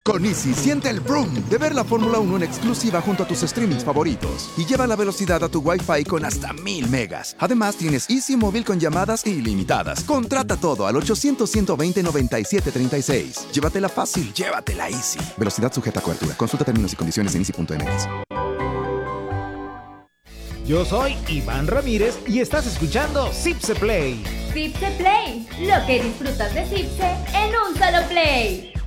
Con Easy, siente el vroom de ver la Fórmula 1 en exclusiva junto a tus streamings favoritos. Y lleva la velocidad a tu Wi-Fi con hasta 1000 megas. Además, tienes Easy Móvil con llamadas ilimitadas. Contrata todo al 800-120-9736. Llévatela fácil, llévatela Easy. Velocidad sujeta a cobertura. Consulta términos y condiciones en easy.mx. Yo soy Iván Ramírez y estás escuchando Zipse Play. Zipse Play, lo que disfrutas de Zipse en un solo play.